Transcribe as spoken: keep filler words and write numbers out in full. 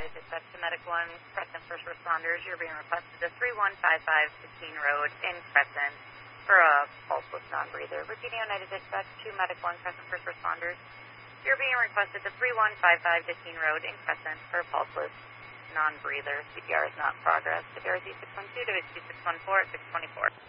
United Dispatch to Medic one, Crescent First Responders. You're being requested to three one five five Sixteen Road in Crescent for a pulseless non-breather. Repeating United Dispatch to Medic one, Crescent First Responders. You're being requested to three one five five Sixteen Road in Crescent for a pulseless non-breather. C P R is not in progress. C P R Z six one two, W C six one four at six twenty-four.